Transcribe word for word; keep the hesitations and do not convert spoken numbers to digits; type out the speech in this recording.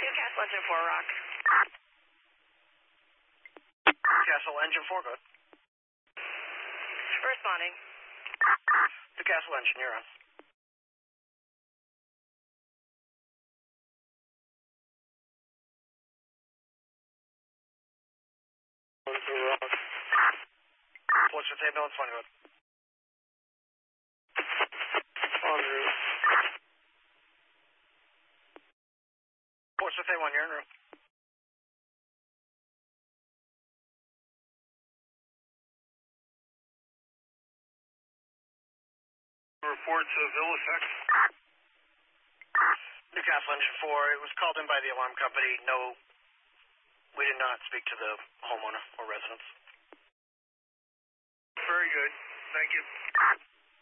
Newcastle Engine four, Rock. Newcastle Engine four, good. Responding. Newcastle Engine, you're on. What's your ambulance? One good. En route. Portsmouth A one, you're en route. Report to Vilifex. Newcastle Engine four, it was called in by the alarm company. No, we did not speak to the homeowner or residents. Very good. Thank you.